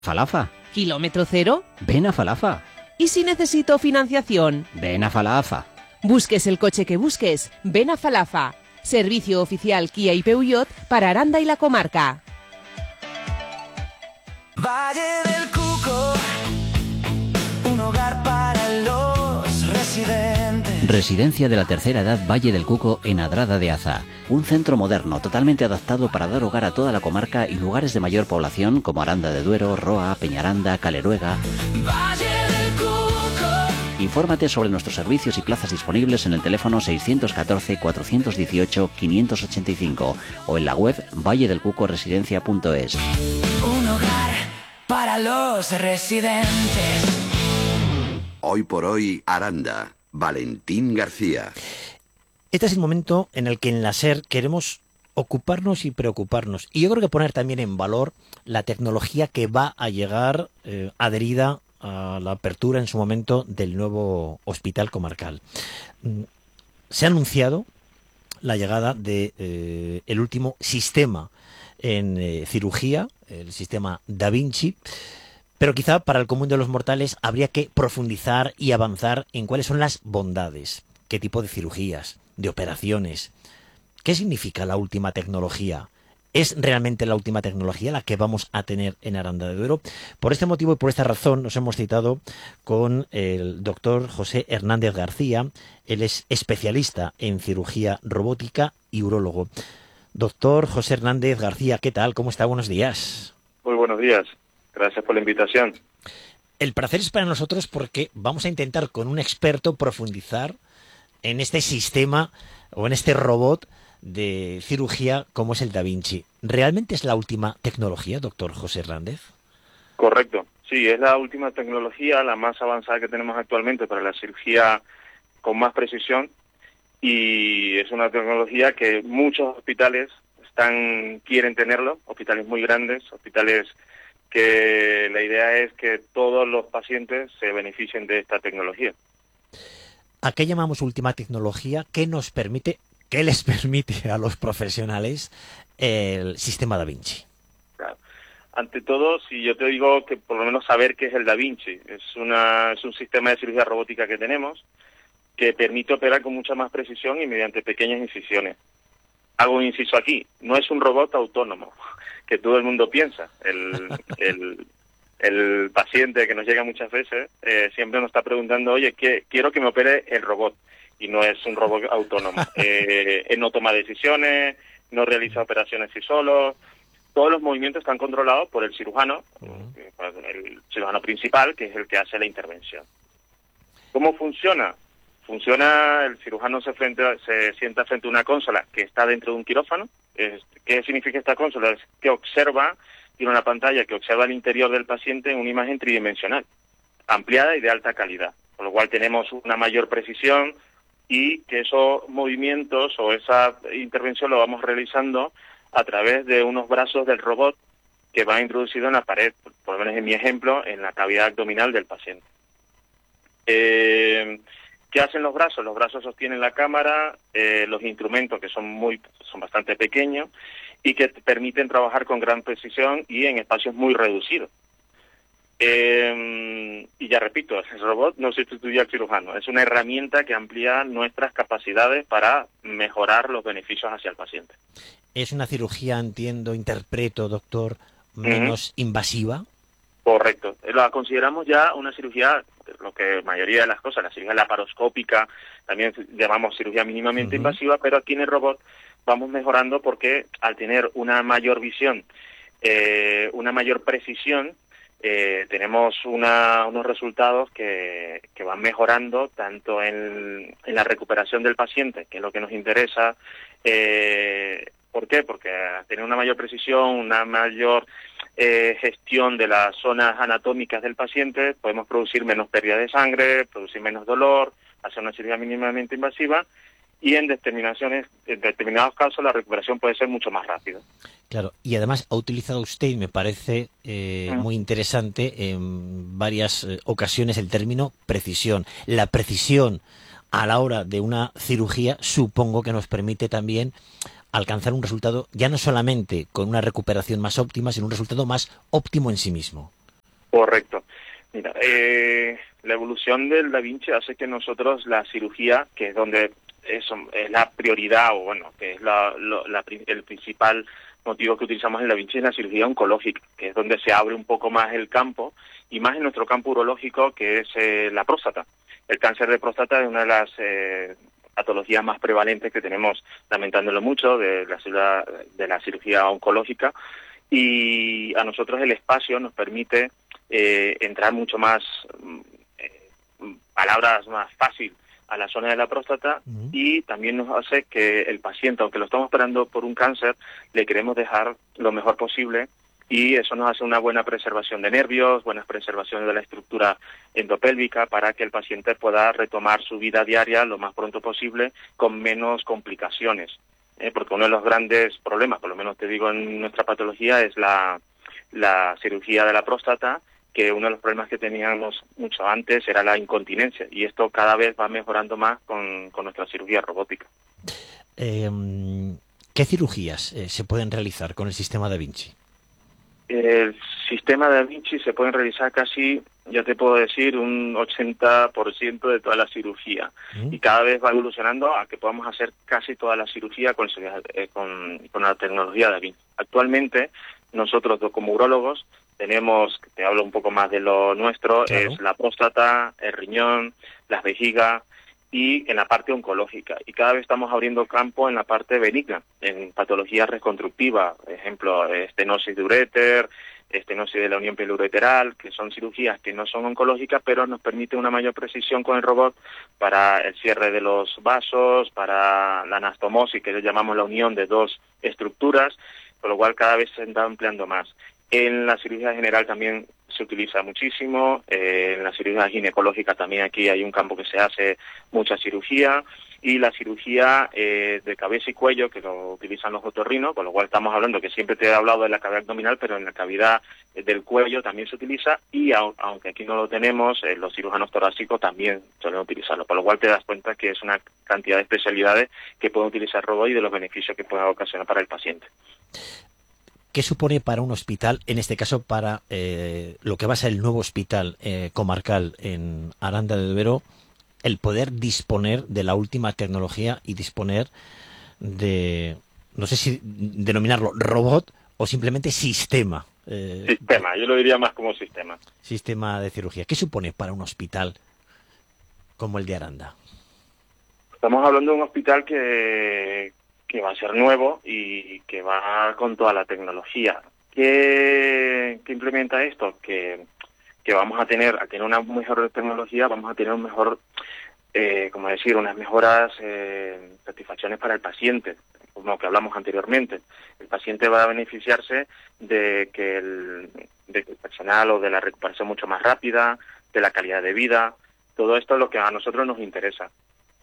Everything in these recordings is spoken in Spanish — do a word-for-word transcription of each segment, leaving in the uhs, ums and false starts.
Falafa. ¿Kilómetro cero? Ven a Falafa. ¿Y si necesito financiación? Ven a Falafa. Busques el coche que busques, ven a Falafa. Servicio oficial Kia y Peugeot para Aranda y la comarca. Valle del Cuco, un hogar para los residentes. Residencia de la tercera edad Valle del Cuco en Adrada de Aza. Un centro moderno totalmente adaptado para dar hogar a toda la comarca y lugares de mayor población como Aranda de Duero, Roa, Peñaranda, Caleruega. Valle del Cuco. Infórmate sobre nuestros servicios y plazas disponibles en el teléfono seiscientos catorce, cuatrocientos dieciocho, quinientos ochenta y cinco o en la web valle del cuco residencia punto es. Un hogar para los residentes. Hoy por hoy, Aranda. Valentín García. Este es el momento en el que en la SER queremos ocuparnos y preocuparnos. Y yo creo que poner también en valor la tecnología que va a llegar eh, adherida a la apertura en su momento del nuevo hospital comarcal. Se ha anunciado la llegada de eh, el último sistema en eh, cirugía, el sistema Da Vinci, pero quizá para el común de los mortales habría que profundizar y avanzar en cuáles son las bondades, qué tipo de cirugías, de operaciones. ¿Qué significa la última tecnología? ¿Es realmente la última tecnología la que vamos a tener en Aranda de Duero? Por este motivo y por esta razón nos hemos citado con el doctor José Hernández García. Él es especialista en cirugía robótica y urólogo. Doctor José Hernández García, ¿qué tal? ¿Cómo está? Buenos días. Muy buenos días. Gracias por la invitación. El placer es para nosotros porque vamos a intentar con un experto profundizar en este sistema o en este robot de cirugía como es el Da Vinci. ¿Realmente es la última tecnología, doctor José Hernández? Correcto. Sí, es la última tecnología, la más avanzada que tenemos actualmente para la cirugía con más precisión, y es una tecnología que muchos hospitales están quieren tenerlo, hospitales muy grandes, hospitales que la idea es que todos los pacientes se beneficien de esta tecnología. ¿A qué llamamos última tecnología? ¿Qué nos permite, qué les permite a los profesionales el sistema Da Vinci? Claro. Ante todo, si yo te digo que por lo menos saber qué es el Da Vinci, es, una, es un sistema de cirugía robótica que tenemos que permite operar con mucha más precisión y mediante pequeñas incisiones. Hago un inciso aquí, no es un robot autónomo, que todo el mundo piensa. El, el, el paciente que nos llega muchas veces eh, siempre nos está preguntando, oye, ¿qué, quiero que me opere el robot, y no es un robot autónomo. Eh, él no toma decisiones, no realiza operaciones sí solo, todos los movimientos están controlados por el cirujano, el cirujano principal, que es el que hace la intervención. ¿Cómo funciona? Funciona, el cirujano se, frente, se sienta frente a una consola que está dentro de un quirófano. ¿Qué significa esta consola? Es que observa, tiene una pantalla que observa el interior del paciente en una imagen tridimensional, ampliada y de alta calidad, con lo cual tenemos una mayor precisión y que esos movimientos o esa intervención lo vamos realizando a través de unos brazos del robot que va introducido en la pared, por lo menos en mi ejemplo, en la cavidad abdominal del paciente. Eh... ¿Qué hacen los brazos? Los brazos sostienen la cámara, eh, los instrumentos que son muy, son bastante pequeños y que permiten trabajar con gran precisión y en espacios muy reducidos. Eh, y ya repito, el robot no sustituye al cirujano, es una herramienta que amplía nuestras capacidades para mejorar los beneficios hacia el paciente. ¿Es una cirugía, entiendo, interpreto, doctor, menos uh-huh. invasiva? Correcto, la consideramos ya una cirugía, lo que mayoría de las cosas, la cirugía laparoscópica, también llamamos cirugía mínimamente uh-huh. invasiva, pero aquí en el robot vamos mejorando porque al tener una mayor visión, eh, una mayor precisión, eh, tenemos una, unos resultados que, que van mejorando tanto en, en la recuperación del paciente, que es lo que nos interesa. Eh, ¿Por qué? Porque al tener una mayor precisión, una mayor eh, gestión de las zonas anatómicas del paciente, podemos producir menos pérdida de sangre, producir menos dolor, hacer una cirugía mínimamente invasiva, y en determinaciones, en determinados casos la recuperación puede ser mucho más rápida. Claro, y además ha utilizado usted, y me parece eh, mm. muy interesante, en varias eh, ocasiones el término precisión. La precisión a la hora de una cirugía supongo que nos permite también alcanzar un resultado ya no solamente con una recuperación más óptima, sino un resultado más óptimo en sí mismo. Correcto. Mira, eh, la evolución del Da Vinci hace que nosotros la cirugía, que es donde es, es la prioridad, o bueno, que es la, lo, la, el principal motivo que utilizamos en Da Vinci, es la cirugía oncológica, que es donde se abre un poco más el campo, y más en nuestro campo urológico, que es eh, la próstata. El cáncer de próstata es una de las eh, patologías más prevalentes que tenemos, lamentándolo mucho, de la, de la cirugía oncológica, y a nosotros el espacio nos permite eh, entrar mucho más, eh, palabras más fácil, a la zona de la próstata, uh-huh. y también nos hace que el paciente, aunque lo estamos operando por un cáncer, le queremos dejar lo mejor posible, y eso nos hace una buena preservación de nervios, buenas preservaciones de la estructura endopélvica, para que el paciente pueda retomar su vida diaria lo más pronto posible, con menos complicaciones. ¿eh? Porque uno de los grandes problemas, por lo menos te digo en nuestra patología, es la, la cirugía de la próstata, que uno de los problemas que teníamos mucho antes era la incontinencia, y esto cada vez va mejorando más con, con nuestra cirugía robótica. Eh, ¿Qué cirugías eh, se pueden realizar con el sistema Da Vinci? El sistema Da Vinci se pueden realizar casi, ya te puedo decir, un ochenta por ciento de toda la cirugía, ¿Mm? y cada vez va evolucionando a que podamos hacer casi toda la cirugía con, eh, con, con la tecnología Da Vinci. Actualmente, nosotros como urólogos tenemos, te hablo un poco más de lo nuestro, claro. es la próstata, el riñón, las vejigas y en la parte oncológica. Y cada vez estamos abriendo campo en la parte benigna, en patologías reconstructivas, por ejemplo, estenosis de uréter, estenosis de la unión pielo-ureteral, que son cirugías que no son oncológicas, pero nos permite una mayor precisión con el robot para el cierre de los vasos, para la anastomosis, que le llamamos la unión de dos estructuras, con lo cual cada vez se está ampliando más. En la cirugía general también se utiliza muchísimo, eh, en la cirugía ginecológica también aquí hay un campo que se hace mucha cirugía, y la cirugía eh, de cabeza y cuello, que lo utilizan los otorrinos, con lo cual estamos hablando que siempre te he hablado de la cavidad abdominal, pero en la cavidad del cuello también se utiliza, y a, aunque aquí no lo tenemos, eh, los cirujanos torácicos también suelen utilizarlo, por lo cual te das cuenta que es una cantidad de especialidades que pueden utilizar el robot y de los beneficios que pueden ocasionar para el paciente. ¿Qué supone para un hospital, en este caso para eh, lo que va a ser el nuevo hospital eh, comarcal en Aranda de Duero, el poder disponer de la última tecnología y disponer de, no sé si denominarlo robot o simplemente sistema? Eh, sistema, yo lo diría más como sistema. Sistema de cirugía. ¿Qué supone para un hospital como el de Aranda? Estamos hablando de un hospital que... que va a ser nuevo y que va con toda la tecnología. ¿Qué, qué implementa esto? Que, que vamos a tener, a tener una mejor tecnología, vamos a tener un mejor, eh, como decir, unas mejoras eh, satisfacciones para el paciente, como que hablamos anteriormente. El paciente va a beneficiarse de que el, de que el personal o de la recuperación mucho más rápida, de la calidad de vida. Todo esto es lo que a nosotros nos interesa.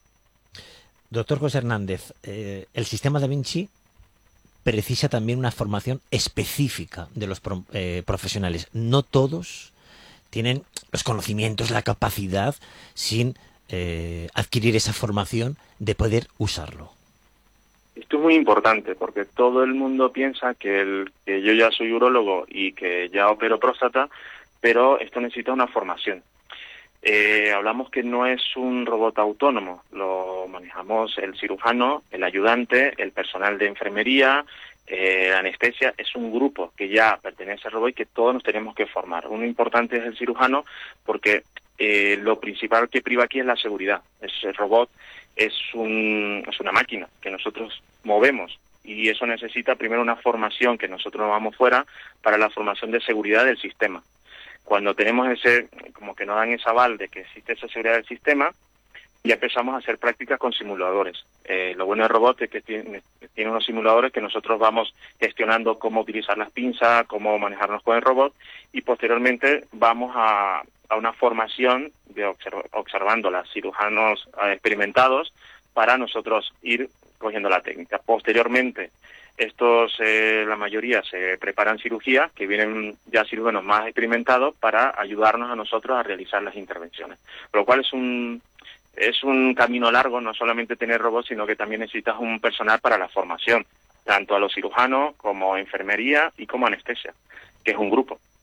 Doctor José Hernández, eh, el sistema Da Vinci precisa también una formación específica de los pro, eh, profesionales. No todos tienen los conocimientos, la capacidad, sin eh, adquirir esa formación, de poder usarlo. Esto es muy importante porque todo el mundo piensa que, el, que yo ya soy urólogo y que ya opero próstata, pero esto necesita una formación. Eh, hablamos que no es un robot autónomo, lo manejamos el cirujano, el ayudante, el personal de enfermería, eh, la anestesia, es un grupo que ya pertenece al robot y que todos nos tenemos que formar. Uno importante es el cirujano porque eh, lo principal que priva aquí es la seguridad. Es, el robot es, un, es una máquina que nosotros movemos y eso necesita primero una formación que nosotros nos vamos fuera para la formación de seguridad del sistema. Cuando tenemos ese, como que nos dan ese aval de que existe esa seguridad del sistema, ya empezamos a hacer prácticas con simuladores. Eh, lo bueno del robot es que tiene, tiene unos simuladores que nosotros vamos gestionando cómo utilizar las pinzas, cómo manejarnos con el robot, y posteriormente vamos a, a una formación de observ observando a los cirujanos experimentados para nosotros ir cogiendo la técnica. Posteriormente, estos, eh, la mayoría se preparan cirugía, que vienen ya cirujanos más experimentados para ayudarnos a nosotros a realizar las intervenciones. Por lo cual es un, es un camino largo, no solamente tener robots, sino que también necesitas un personal para la formación, tanto a los cirujanos como enfermería y como anestesia, que es un grupo.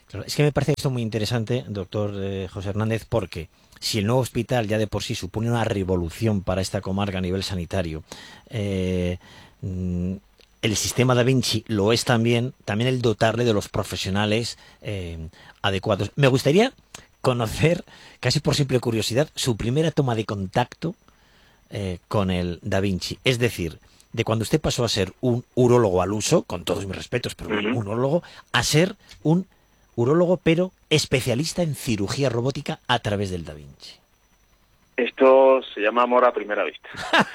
Claro, es que me parece esto muy interesante, doctor eh, José Hernández, porque si el nuevo hospital ya de por sí supone una revolución para esta comarca a nivel sanitario, eh, el sistema Da Vinci lo es también, también el dotarle de los profesionales eh, adecuados. Me gustaría conocer, casi por simple curiosidad, su primera toma de contacto eh, con el Da Vinci. Es decir, de cuando usted pasó a ser un urólogo al uso, con todos mis respetos, pero un Uh-huh. urólogo, a ser un urólogo, pero especialista en cirugía robótica a través del Da Vinci. Esto se llama amor a primera vista.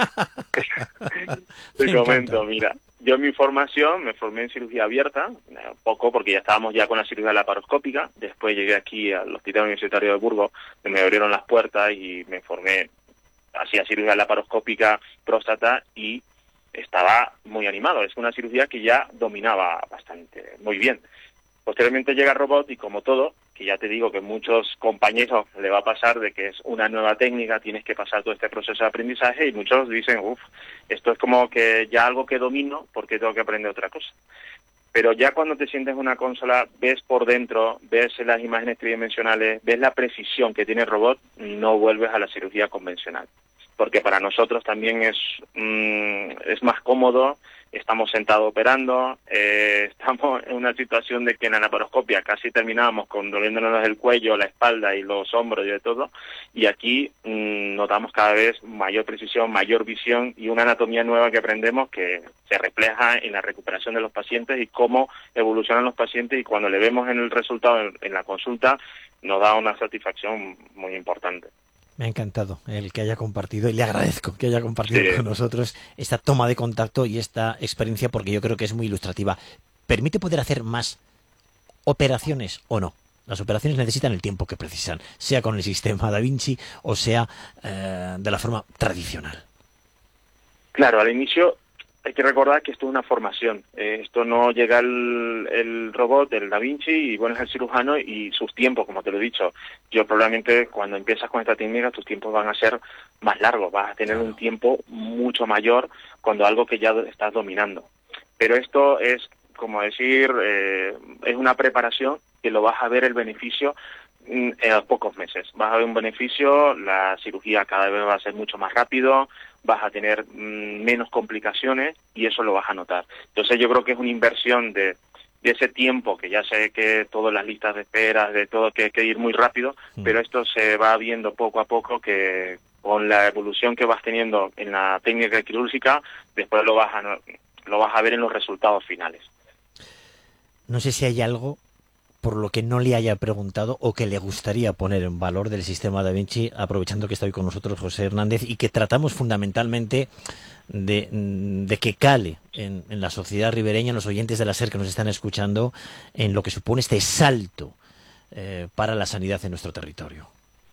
Te Me comento, encanta. mira, yo en mi formación me formé en cirugía abierta, eh, poco porque ya estábamos ya con la cirugía laparoscópica, después llegué aquí al Hospital Universitario de Burgos, donde me abrieron las puertas y me formé, hacía cirugía laparoscópica, próstata y estaba muy animado, es una cirugía que ya dominaba bastante, muy bien. Posteriormente llega el robot y como todo, que ya te digo que muchos compañeros le va a pasar de que es una nueva técnica, tienes que pasar todo este proceso de aprendizaje y muchos dicen, uff, esto es como que ya algo que domino porque tengo que aprender otra cosa. Pero ya cuando te sientes en una consola, ves por dentro, ves las imágenes tridimensionales, ves la precisión que tiene el robot, no vuelves a la cirugía convencional. Porque para nosotros también es, mmm, es más cómodo, estamos sentados operando, eh, estamos en una situación de que en la laparoscopia casi terminábamos con doliéndonos el cuello, la espalda y los hombros y de todo, y aquí mmm, notamos cada vez mayor precisión, mayor visión y una anatomía nueva que aprendemos que se refleja en la recuperación de los pacientes y cómo evolucionan los pacientes, y cuando le vemos en el resultado en, en la consulta nos da una satisfacción muy importante. Me ha encantado el que haya compartido, y le agradezco que haya compartido Sí. con nosotros esta toma de contacto y esta experiencia, porque yo creo que es muy ilustrativa. ¿Permite poder hacer más operaciones o no? Las operaciones necesitan el tiempo que precisan, sea con el sistema Da Vinci o sea eh, de la forma tradicional. Claro, al inicio hay que recordar que esto es una formación. Eh, esto no llega el, el robot, el Da Vinci, y bueno, es el cirujano y sus tiempos, como te lo he dicho. Yo probablemente cuando empiezas con esta técnica tus tiempos van a ser más largos, vas a tener un tiempo mucho mayor cuando algo que ya estás dominando. Pero esto es, como decir, eh, es una preparación que lo vas a ver el beneficio en pocos meses. Vas a ver un beneficio, la cirugía cada vez va a ser mucho más rápido, vas a tener mmm, menos complicaciones y eso lo vas a notar. Entonces yo creo que es una inversión de, de ese tiempo, que ya sé que todas las listas de espera, de todo que hay que ir muy rápido, mm. pero esto se va viendo poco a poco que con la evolución que vas teniendo en la técnica quirúrgica, después lo vas a, lo vas a ver en los resultados finales. No sé si hay algo por lo que no le haya preguntado o que le gustaría poner en valor del sistema Da Vinci, aprovechando que está hoy con nosotros José Hernández, y que tratamos fundamentalmente de, de que cale en, en la sociedad ribereña, en los oyentes de la SER que nos están escuchando, en lo que supone este salto eh, para la sanidad en nuestro territorio.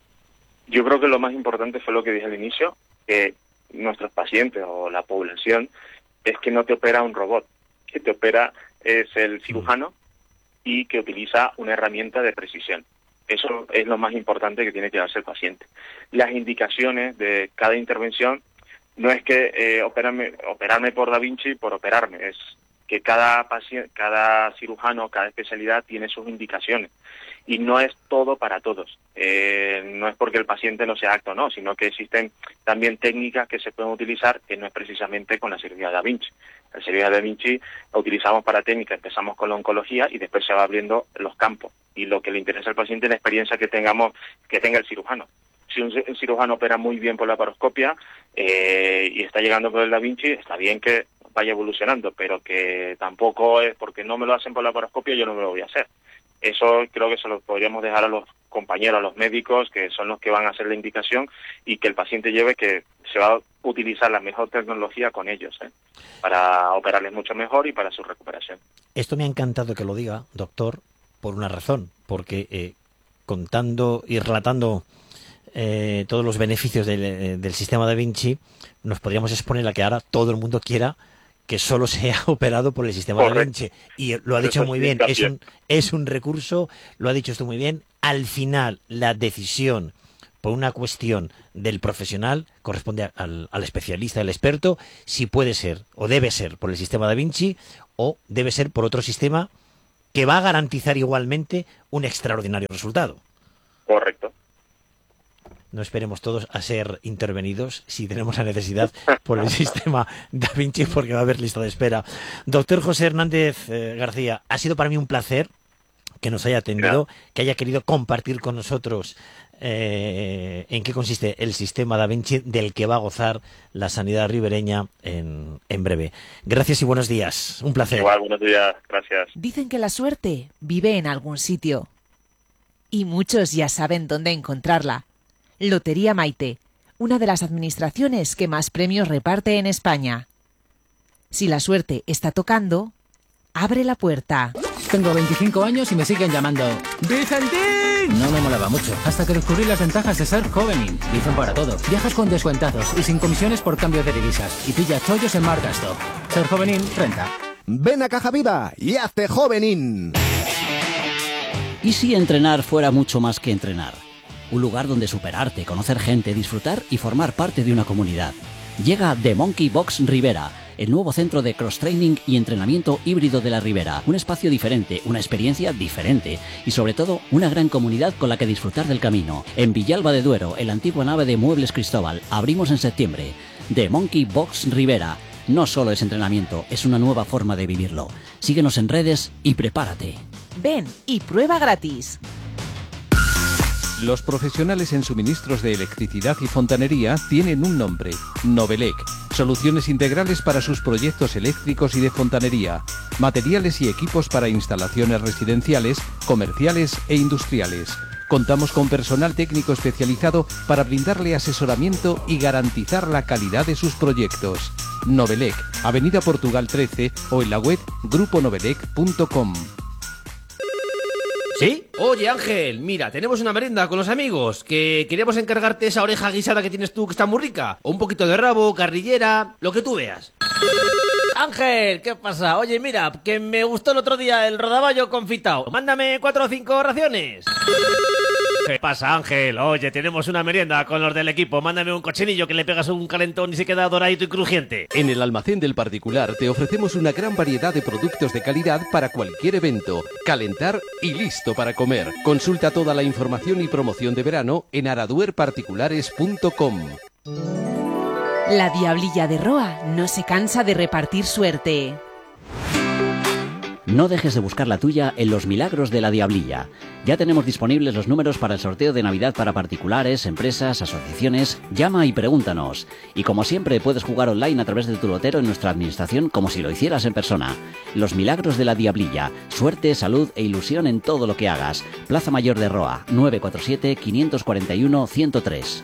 Yo creo que lo más importante fue lo que dije al inicio, que nuestros pacientes o la población es que no te opera un robot, que te opera es el cirujano, mm. y que utiliza una herramienta de precisión. Eso es lo más importante que tiene que darse el paciente. Las indicaciones de cada intervención no es que eh, operarme, operarme por Da Vinci por operarme, es que cada paciente, cada cirujano, cada especialidad tiene sus indicaciones y no es todo para todos. Eh, no es porque el paciente no sea apto, no, sino que existen también técnicas que se pueden utilizar que no es precisamente con la cirugía Da Vinci. La cirugía Da Vinci la utilizamos para técnica, empezamos con la oncología y después se va abriendo los campos. Y lo que le interesa al paciente es la experiencia que tengamos, que tenga el cirujano. Si un cirujano opera muy bien por la laparoscopia eh, y está llegando por el Da Vinci, está bien que vaya evolucionando, pero que tampoco es porque no me lo hacen por la laparoscopia, yo no me lo voy a hacer. Eso creo que se lo podríamos dejar a los compañeros, a los médicos, que son los que van a hacer la indicación, y que el paciente lleve que se va a utilizar la mejor tecnología con ellos, ¿eh? para operarles mucho mejor y para su recuperación. Esto me ha encantado que lo diga, doctor, por una razón, porque eh, contando y relatando eh, todos los beneficios del, del sistema Da Vinci, nos podríamos exponer a que ahora todo el mundo quiera que solo sea operado por el sistema Correcto. Da Vinci. Y lo ha dicho muy bien, es un, es un recurso, lo ha dicho esto muy bien. Al final, la decisión, por una cuestión del profesional, corresponde al, al especialista, al experto, si puede ser o debe ser por el sistema Da Vinci o debe ser por otro sistema que va a garantizar igualmente un extraordinario resultado. Correcto. No esperemos todos a ser intervenidos si tenemos la necesidad por el sistema Da Vinci, porque va a haber lista de espera. Doctor José Hernández eh, García, ha sido para mí un placer que nos haya atendido, claro, que haya querido compartir con nosotros eh, en qué consiste el sistema Da Vinci del que va a gozar la sanidad ribereña en, en breve. Gracias y buenos días. Un placer. Igual, buenos días. Gracias. Dicen que la suerte vive en algún sitio y muchos ya saben dónde encontrarla. Lotería Maite, una de las administraciones que más premios reparte en España. Si la suerte está tocando, abre la puerta. Tengo veinticinco años y me siguen llamando ¡Vicentín! No me molaba mucho, hasta que descubrí las ventajas de ser Jovenin. Dicen para todo. Viajas con descuentazos y sin comisiones por cambio de divisas. Y pilla chollos en Marcasto. Ser Jovenin renta. Ven a Caja Viva y hazte Jovenin. ¿Y si entrenar fuera mucho más que entrenar? Un lugar donde superarte, conocer gente, disfrutar y formar parte de una comunidad. Llega The Monkey Box Ribera, el nuevo centro de cross-training y entrenamiento híbrido de la Ribera. Un espacio diferente, una experiencia diferente y sobre todo una gran comunidad con la que disfrutar del camino. En Villalba de Duero, en la antigua nave de Muebles Cristóbal, abrimos en septiembre. The Monkey Box Ribera. No solo es entrenamiento, es una nueva forma de vivirlo. Síguenos en redes y prepárate. Ven y prueba gratis. Los profesionales en suministros de electricidad y fontanería tienen un nombre: Novelec. Soluciones integrales para sus proyectos eléctricos y de fontanería. Materiales y equipos para instalaciones residenciales, comerciales e industriales. Contamos con personal técnico especializado para brindarle asesoramiento y garantizar la calidad de sus proyectos. Novelec, Avenida Portugal trece o en la web grupo novelec punto com. ¿Sí? Oye, Ángel, mira, tenemos una merienda con los amigos, que queríamos encargarte esa oreja guisada que tienes tú, que está muy rica. O un poquito de rabo, carrillera, lo que tú veas. Ángel, ¿qué pasa? Oye, mira, que me gustó el otro día el rodaballo confitado. Mándame cuatro o cinco raciones. ¿Qué pasa, Ángel? Oye, tenemos una merienda con los del equipo. Mándame un cochinillo que le pegas un calentón y se queda doradito y crujiente. En el almacén del particular te ofrecemos una gran variedad de productos de calidad para cualquier evento. Calentar y listo para comer. Consulta toda la información y promoción de verano en araduer particulares punto com. La Diablilla de Roa no se cansa de repartir suerte. No dejes de buscar la tuya en los milagros de la Diablilla. Ya tenemos disponibles los números para el sorteo de Navidad para particulares, empresas, asociaciones. Llama y pregúntanos. Y como siempre puedes jugar online a través de tu lotero en nuestra administración como si lo hicieras en persona. Los milagros de la Diablilla. Suerte, salud e ilusión en todo lo que hagas. Plaza Mayor de Roa, nueve cuatro siete, cinco cuatro uno, uno cero tres.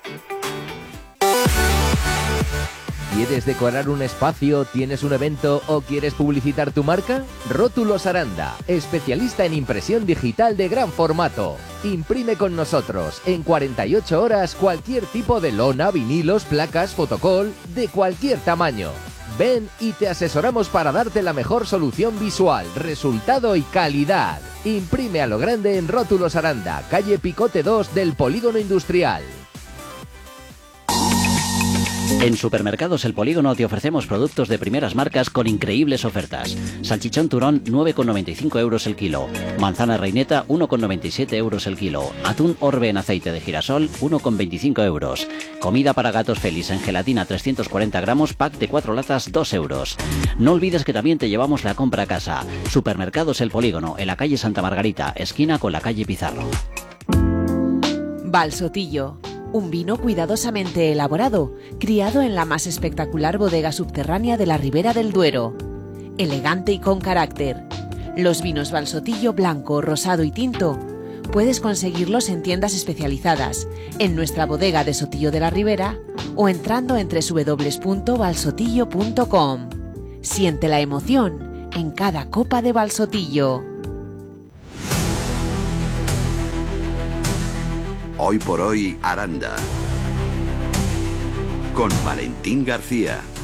¿Quieres decorar un espacio, tienes un evento o quieres publicitar tu marca? Rótulos Aranda, especialista en impresión digital de gran formato. Imprime con nosotros en cuarenta y ocho horas cualquier tipo de lona, vinilos, placas, fotocol, de cualquier tamaño. Ven y te asesoramos para darte la mejor solución visual, resultado y calidad. Imprime a lo grande en Rótulos Aranda, calle Picote dos del Polígono Industrial. En Supermercados El Polígono te ofrecemos productos de primeras marcas con increíbles ofertas. Salchichón turón nueve con noventa y cinco euros el kilo. Manzana reineta uno con noventa y siete euros el kilo. Atún orbe en aceite de girasol uno con veinticinco euros. Comida para gatos Félix en gelatina trescientos cuarenta gramos, pack de cuatro latas dos euros. No olvides que también te llevamos la compra a casa. Supermercados El Polígono en la calle Santa Margarita, esquina con la calle Pizarro. Valsotillo. Un vino cuidadosamente elaborado, criado en la más espectacular bodega subterránea de la Ribera del Duero. Elegante y con carácter. Los vinos Valsotillo blanco, rosado y tinto puedes conseguirlos en tiendas especializadas, en nuestra bodega de Sotillo de la Ribera o entrando en doble u doble u doble u punto valsotillo punto com. Siente la emoción en cada copa de Valsotillo. Hoy por hoy, Aranda. Con Valentín García.